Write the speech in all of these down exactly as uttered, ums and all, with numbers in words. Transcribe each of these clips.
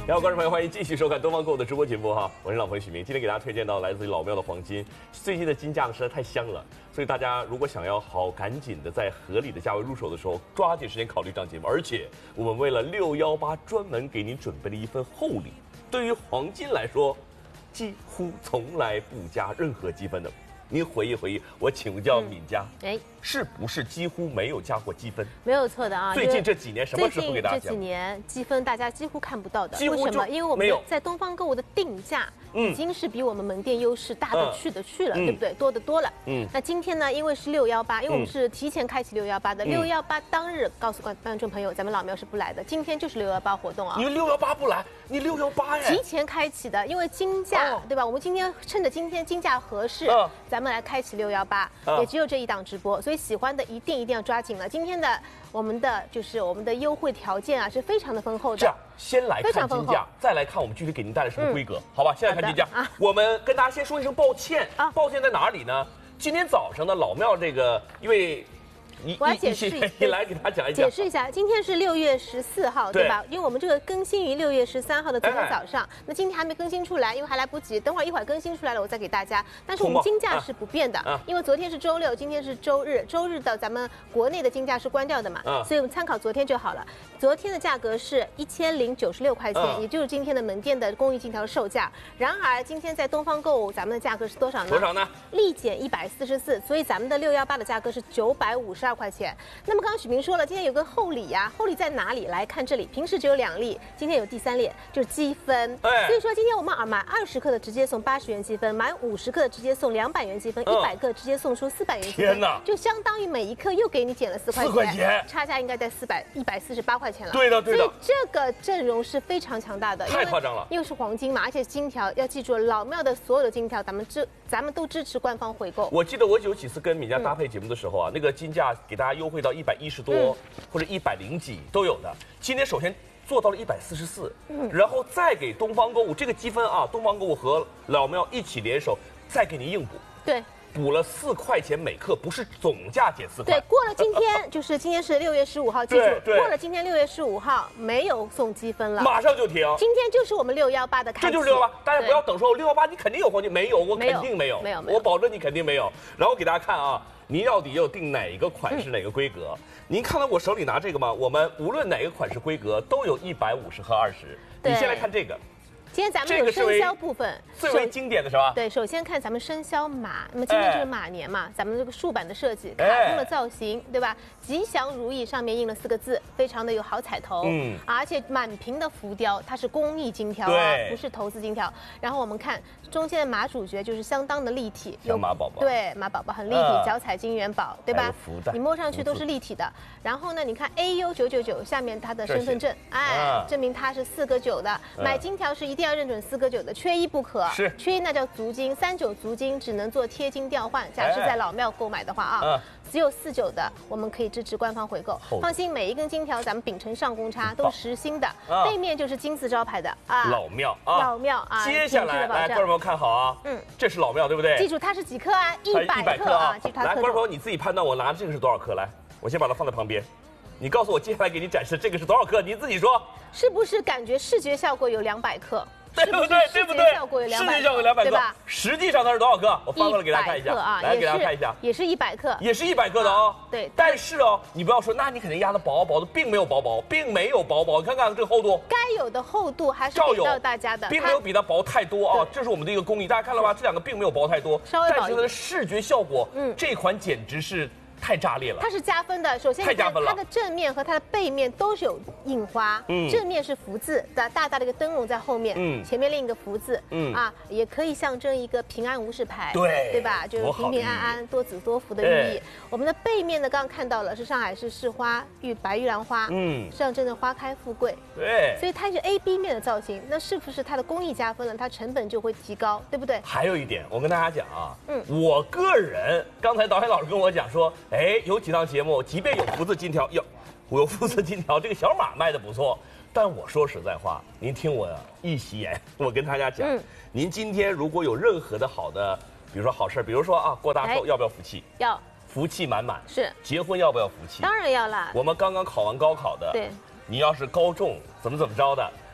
然后观众朋友，欢迎继续收看东方购物的直播节目哈，我是老朋友许明，今天给大家推荐到来自于老庙的黄金，最近的金价实在太香了，所以大家如果想要好赶紧的在合理的价位入手的时候，抓紧时间考虑这档节目，而且我们为了六一八专门给你准备了一份厚礼，对于黄金来说，几乎从来不加任何积分的。您回忆回忆，我请教敏佳，哎、嗯，是不是几乎没有加过积分？ 没有错的啊。 最近这几年什么时候给大家讲？ 这几年积分大家几乎看不到的， 几乎为什么？因为我们在东方购物的定价已经是比我们门店优势大的去的去了，嗯、对不对？多的多了。嗯。那今天呢？因为是六幺八，因为我们是提前开启六幺八的，六幺八当日告诉观观众朋友，咱们老庙是不来的，今天就是六幺八活动啊。 你六幺八不来，你六幺八呀？ 提前开启的，因为金价、哦、对吧？我们今天趁着今天金价合适，哦、咱们来开启六幺八，也只有这一档直播，所以喜欢的一定一定要抓紧了。今天的我们的就是我们的优惠条件啊，是非常的丰厚的。 这样，先来看金价，再来看我们具体给您带来什么规格，嗯、好吧？先来看金价。啊、我们跟大家先说一声抱歉啊，抱歉在哪里呢？今天早上的老庙这个，因为。你我要解释一下， 你来给他讲一讲。 解释一下，今天是六月十四号，对吧？因为我们这个更新于六月十三号的昨天早上，那今天还没更新出来，因为还来不及。等会儿一会儿更新出来了，我再给大家。但是我们金价是不变的，因为昨天是周六，今天是周日，周日的咱们国内的金价是关掉的嘛，所以我们参考昨天就好了。昨天的价格是一千零九十六块钱，也就是今天的门店的公益金条售价。然而今天在东方购物，咱们的价格是多少呢？ 多少呢？ 立减一百四十四，所以咱们的六幺八的价格是九百五十二块钱。那么刚刚许明说了，今天有个厚礼呀、啊，厚礼在哪里？来看这里，平时只有两例，今天有第三列，就是积分。哎、所以说今天我们买二十克的直接送八十元积分，买五十克的直接送两百元积分，一百克直接送出四百元积分。 天哪！ 就相当于每一克又给你减了四块钱， 四块钱， 差价应该在四百一百四十八块钱了。 对的，对的。 所以这个阵容是非常强大的， 太夸张了。 因为是黄金嘛，而且金条要记住，老庙的所有的金条，咱们支咱们都支持官方回购。 我记得我有几次跟敏佳搭配节目的时候啊，嗯、那个金价给大家优惠到一百一十多。嗯或者一百零几都有的，今天首先做到了一百四十四，嗯，然后再给东方购物这个积分啊，东方购物和老庙一起联手，再给您硬补， 对， 补了四块钱每克，不是总价减四块。 对，过了今天就是今天是六月十五号，记住，过了今天六月十五号没有送积分了， 马上就停。 今天就是我们六幺八的开启， 这就是六幺八，大家不要等说六幺八你肯定有黄金，没有，我肯定没有， 没有， 我保证你肯定没有。然后给大家看啊。您到底要定哪个款式、哪个规格？嗯、您看到我手里拿这个吗？我们无论哪个款式规格都有一百五十和二十。你先来看这个。 今天咱们有生肖部分， 最为经典的是吧？ 对，首先看咱们生肖马，那么今天就是马年嘛，哎、咱们这个竖版的设计，卡通的造型，对吧？吉祥如意上面印了四个字，非常的有好彩头，嗯，而且满屏的浮雕，它是工艺金条啊，不是投资金条。然后我们看中间的马主角就是相当的立体， 有马宝宝， 对，马宝宝很立体，脚踩金元宝，对吧？你摸上去都是立体的。然后呢，你看 A U 九九九下面它的身份证，哎，证明它是四个九的，买金条是一定要认准四个九的，缺一不可。 是， 缺一那叫足金，三九足金只能做贴金调换。假如是在老庙购买的话啊，只有四九的我们可以支持官方回购。放心，每一根金条咱们秉承上公差，都实心的，背面就是金字招牌的啊。 老庙啊， 老庙啊。 接下来来，观众朋友看好啊，嗯，这是老庙对不对？ 记住它是几克啊？一百克啊，记住它。 来，观众朋友你自己判断，我拿的这个是多少克？来，我先把它放在旁边。你告诉我，接下来给你展示这个是多少克？你自己说， 是不是感觉视觉效果有两百克？ 对不对？对不对？ 视觉效果有两百克，对吧？ 实际上它是多少克？我翻过来给大家看一下，来给大家看一下， 也是一百克， 也是一百克的哦。 对， 但是哦，你不要说，那你肯定压的薄薄的，并没有薄薄，并没有薄薄。你看看这个厚度， 该有的厚度还是给到大家的， 并没有比它薄太多啊。这是我们的一个工艺，大家看了吧？这两个并没有薄太多， 稍微薄一点。 但是它的视觉效果，嗯，这款简直是。太炸裂了， 它是加分的。首先，它的正面和它的背面都是有印花，嗯，正面是福字的大大的一个灯笼在后面，嗯，前面另一个福字，嗯啊，也可以象征一个平安无事牌， 对， 对吧？就是平平安安、多子多福的寓意。我们的背面呢，刚刚看到了是上海市市花玉白玉兰花，嗯，象征着花开富贵， 对， 所以它是 A B 面的造型，那是不是它的工艺加分了？它成本就会提高，对不对？ 还有一点，我跟大家讲啊，嗯，我个人刚才导演老师跟我讲说。哎，有几档节目，即便有福字金条，有有福字金条，这个小马卖的不错。但我说实在话，您听我一席言，我跟大家讲，嗯、您今天如果有任何的好的，比如说好事，比如说啊过大寿，要不要福气？ 要， 福气满满。 是， 结婚要不要福气？ 当然要啦。 我们刚刚考完高考的， 对， 你要是高中怎么怎么着的。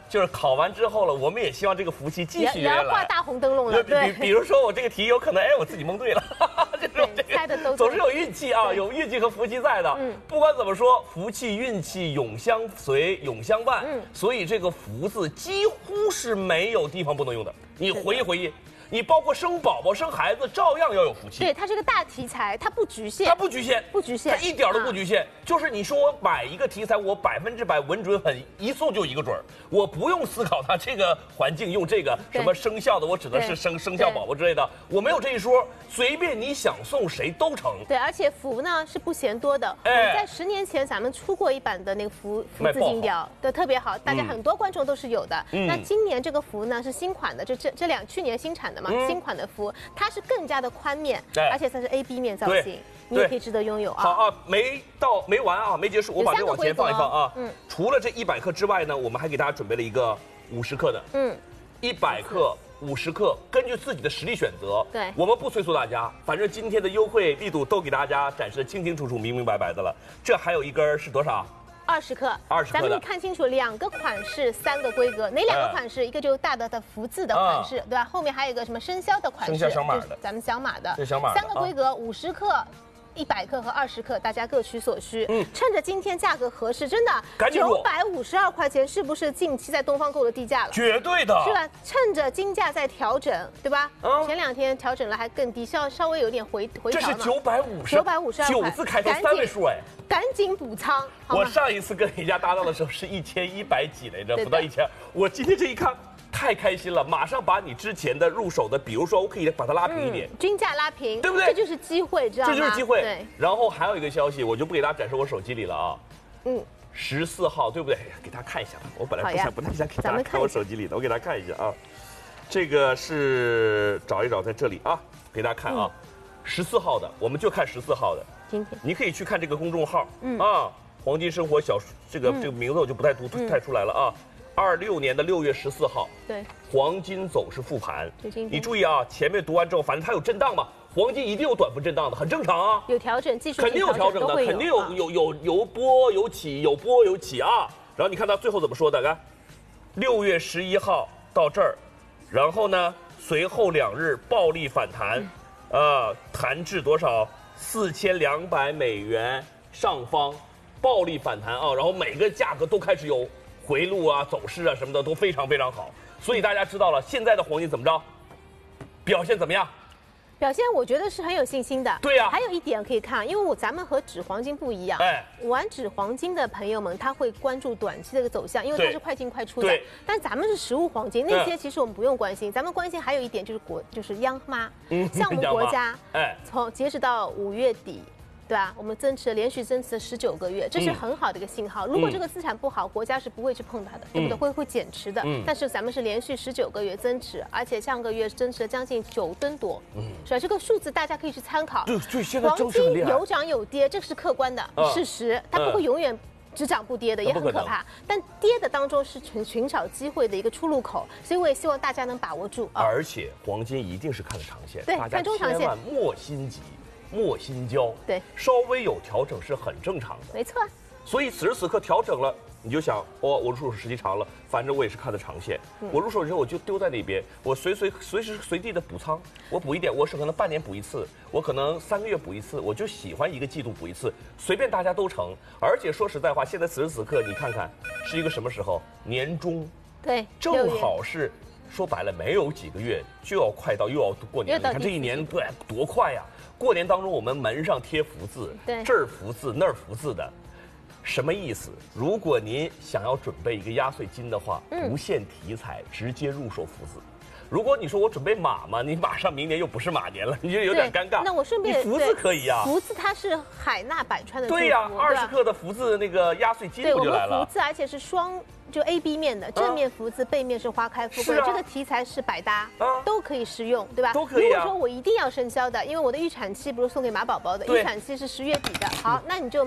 就是考完之后了，我们也希望这个福气继续也要挂大红灯笼了。对， 比比如说我这个题有可能，哎，我自己蒙对了，这种这个猜的都总是有运气啊，有运气和福气在的。嗯，不管怎么说，福气运气永相随，永相伴。嗯，所以这个福字几乎是没有地方不能用的。你回忆回忆。你包括生宝宝、生孩子，照样要有福气。 对，它是个大题材，它不局限。 它不局限， 不局限， 它一点都不局限。啊、就是你说我买一个题材，我百分之百稳准狠，一送就一个准儿，我不用思考它这个环境用这个什么生肖的，我指的是生生肖宝宝之类的，我没有这一说，随便你想送谁都成。 对，而且福呢是不嫌多的。哎，在十年前咱们出过一版的那个福福字金雕，对，特别好，大家很多观众都是有的。嗯、那今年这个福呢是新款的，就这这两去年新产的。嗯、新款的福，它是更加的宽面，而且它是 A B 面造型，你也可以值得拥有啊。 好啊，没到没完啊，没结束，我把这往前放一放啊。嗯，除了这一百克之外呢，我们还给大家准备了一个五十克的，嗯，一百克、五十克，根据自己的实力选择。 对， 我们不催促大家，反正今天的优惠力度都给大家展示的清清楚楚、明明白白的了。这还有一根是多少？ 二十克， 二十克， 咱们看清楚，两个款式，三个规格，哪两个款式？一个就是大的的福字的款式，对吧？后面还有一个什么生肖的款式， 生肖小码的， 咱们小码的， 对小码。 三个规格，五十克。一百克和二十克，大家各取所需。嗯，趁着今天价格合适，真的九百五十二块钱，是不是近期在东方购的低价了？ 绝对的， 是吧？趁着金价在调整，对吧？嗯，前两天调整了还更低，稍稍微有点回回调嘛。这是九百五十， 九百五十二， 九字开头三位数哎， 赶紧补仓。 我上一次跟人家搭档的时候是一千一百几来着，不到一千。我今天这一看。太开心了，马上把你之前的入手的，比如说我可以把它拉平一点， 嗯、均价拉平， 对不对？ 这就是机会，知道吗？ 这就是机会。 对。 然后还有一个消息，我就不给大家展示我手机里了啊。嗯。十四号，对不对？给大家看一下吧。我本来不想不太想给大家看我手机里的，我给大家看一下啊。这个是找一找在这里啊，给大家看啊。十四、嗯、号的，我们就看十四号的。 今天。 你可以去看这个公众号，嗯啊，黄金生活小这个、嗯、这个名字我就不太读、嗯、太出来了啊。二六年的六月十四号， 对， 黄金走势复盘，你注意啊，前面读完之后，反正它有震荡嘛，黄金一定有短幅震荡的，很正常啊， 有调整，技术肯定有调整的，肯定有有有有波有起，有波有起啊。然后你看它最后怎么说的？看，六月十一号到这儿，然后呢，随后两日暴力反弹，啊、嗯呃，弹至多少？四千两百美元上方，暴力反弹啊，然后每个价格都开始有。回路啊，走势啊，什么的都非常非常好，所以大家知道了，现在的黄金怎么着？表现怎么样？ 表现我觉得是很有信心的。 对呀、啊， 还有一点可以看，因为我咱们和纸黄金不一样，哎，玩纸黄金的朋友们他会关注短期的一个走向，因为它是快进快出的。但咱们是实物黄金，那些其实我们不用关心，咱们关心还有一点就是国就是央妈，嗯，像我们国家，哎，从截止到五月底。对啊，我们增持连续增持了十九个月，这是很好的一个信号。如果这个资产不好，国家是不会去碰它的，对不对？会会减持的。但是咱们是连续十九个月增持，而且上个月增持了将近九吨多，是吧？这个数字大家可以去参考。 对对，现在黄金有涨有跌，这个是客观的事实，它不会永远只涨不跌的，也很可怕。但跌的当中是寻寻找机会的一个出入口，所以我也希望大家能把握住。 而且黄金一定是看长线， 对，看中长线， 千万莫心急。莫心焦， 对， 稍微有调整是很正常的， 没错。 所以此时此刻调整了，你就想，哦，我入手时机长了，反正我也是看的长线。嗯、我入手之后我就丢在那边，我随随随时随地的补仓，我补一点，我是可能半年补一次，我可能三个月补一次，我就喜欢一个季度补一次，随便大家都成。而且说实在话，现在此时此刻你看看是一个什么时候？年中， 对， 正好是。说白了，没有几个月就要快到又要过年了。你看这一年对多快呀！过年当中我们门上贴福字， 对， 这儿福字那儿福字的，什么意思？如果您想要准备一个压岁金的话，嗯、不限题材，直接入手福字。如果你说我准备马嘛，你马上明年又不是马年了，你就有点尴尬。 那我顺便， 福字可以啊， 福字它是海纳百川的。 对呀，二十克的福字那个压岁金不就来了？ 对，我们福字而且是双。就 A B 面的，正面福字，背面是花开富贵，这个题材是百搭，都可以适用，对吧？ 都可以。 如果说我一定要生肖的，因为我的预产期不是送给马宝宝的，预产期是十月底的，好，那你就买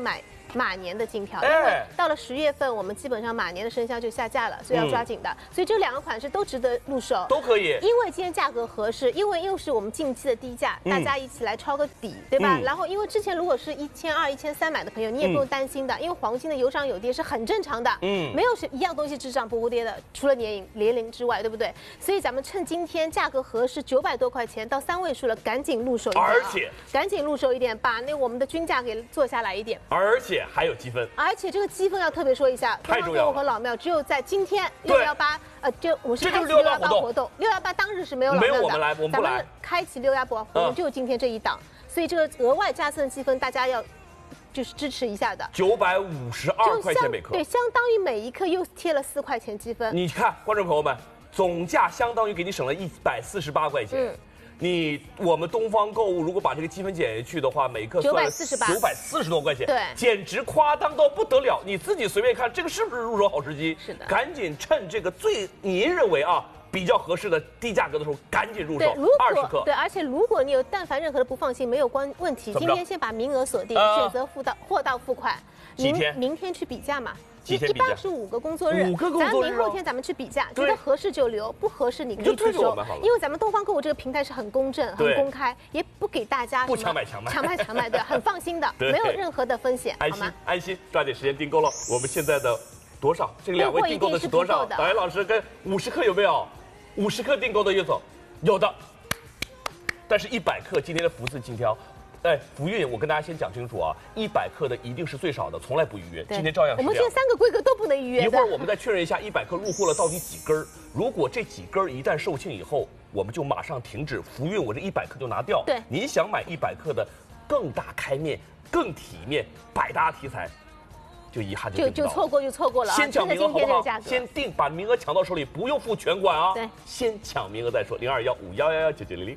马年的金条，因为到了十月份，我们基本上马年的生肖就下架了，所以要抓紧的。所以这两个款式都值得入手， 都可以。 因为今天价格合适，因为又是我们近期的低价，大家一起来抄个底，对吧？然后因为之前如果是一千二、一千三买的朋友，你也不用担心的，因为黄金的有涨有跌是很正常的，嗯，没有是一样东西只涨不跌的，除了年银年龄之外，对不对？所以咱们趁今天价格合适，九百多块钱到三位数了，赶紧入手一点， 而且赶紧入手一点，把那我们的均价给做下来一点， 而且还有积分， 而且这个积分要特别说一下， 太重要了。 我和老庙只有在今天六幺八，呃，就我是开启六幺八活动，六幺八当日是没有老庙的， 没有我们来，我们不来。 咱们开启六幺八活动就今天这一档，所以这个额外加赠积分大家要就是支持一下的。 九百五十二块钱每克， 对，相当于每一克又贴了四块钱积分。 你看，观众朋友们，总价相当于给你省了一百四十八块钱。嗯。你我们东方购物如果把这个积分减下去的话，每克九百四十八， 九百四十多块钱， 对， 简直夸张到不得了。你自己随便看，这个是不是入手好时机？ 是的， 赶紧趁这个最您认为啊比较合适的低价格的时候，赶紧入手，二十克。 对，而且如果你有但凡任何的不放心，没有关问题，今天先把名额锁定，呃、选择付到货到付款， 明天明天去比价嘛。 一般是五个工作日， 五个工作日， 咱明后天咱们去比价，觉得合适就留，不合适你可以退收。因为咱们东方购物这个平台是很公正、很公开，也不给大家不强买强卖， 强卖强卖，对，很放心的，没有任何的风险， 安心安心，抓紧时间订购了。我们现在的多少？这个两位订购的是多少？导演老师跟五十克有没有？五十克订购的有走，有的。但是一百克今天的福字金条。哎，福运，我跟大家先讲清楚啊，一百克的一定是最少的，从来不预约。今天照样是这样。 我们现在三个规格都不能预约。 一会儿我们再确认一下一百克入货了到底几根儿。如果这几根儿一旦售罄以后，我们就马上停止福运，我这一百克就拿掉。 对， 您想买一百克的更大开面、更体面、百搭题材，就遗憾就就就错过就错过了。 先抢名额好不好？先定，把名额抢到手里，不用付全款啊。 对， 先抢名额再说。零二幺五幺幺幺九九零零。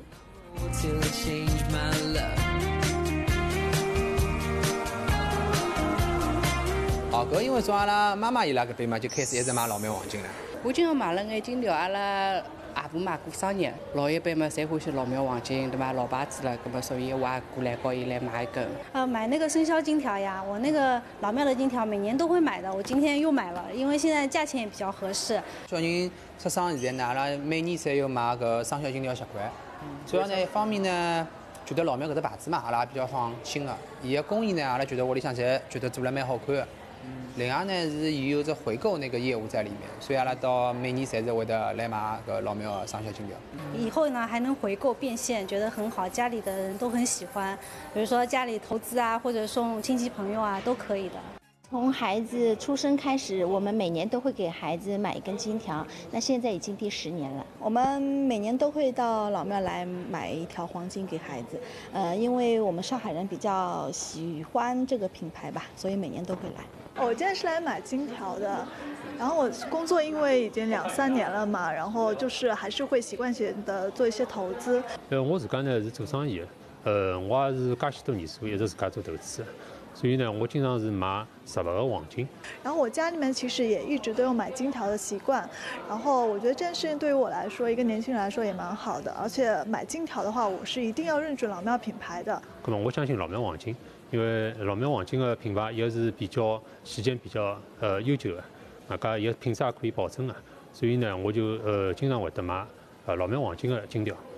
哦，搿因为从阿拉妈妈伊拉搿边嘛，就开始一直买老庙黄金了。 我今后买了眼金条，阿拉阿婆嘛过生日，老一辈嘛侪欢喜老庙黄金，对吧？老牌子了，搿么所以我也过来告伊来买一根。 呃，买那个生肖金条呀，我那个老庙的金条每年都会买的，我今天又买了，因为现在价钱也比较合适。 小人出生现在呢，阿拉每年侪有买搿生肖金条习惯。主要呢一方面呢，觉得老庙搿只牌子嘛，阿拉比较放心个。伊个工艺呢，阿拉觉得屋里向侪觉得做了蛮好看的。另外呢是伊有着回购那个业务在里面，所以阿拉到每年侪是会得来买个老庙的生肖金条。 以后呢还能回购变现，觉得很好，家里的人都很喜欢。比如说家里投资啊，或者送亲戚朋友啊，都可以的。 从孩子出生开始，我们每年都会给孩子买一根金条，那现在已经第十年了。 我们每年都会到老庙来买一条黄金给孩子，呃，因为我们上海人比较喜欢这个品牌吧，所以每年都会来。 我今天是来买金条的，然后我工作因为已经两三年了嘛，然后就是还是会习惯性的做一些投资。 呃，我自家呢是做生意的，呃，我也是介许多年数，一直自家做投资。所以呢，我经常是买实物的黄金。 然后我家里面其实也一直都有买金条的习惯。然后我觉得这件事情对于我来说，一个年轻人来说也蛮好的。而且买金条的话，我是一定要认准老庙品牌的。 那么我相信老庙黄金，因为老庙黄金的品牌也是比较时间比较呃悠久的，大家也品质也可以保证的。所以呢，我就呃经常会得买呃老庙黄金的金条。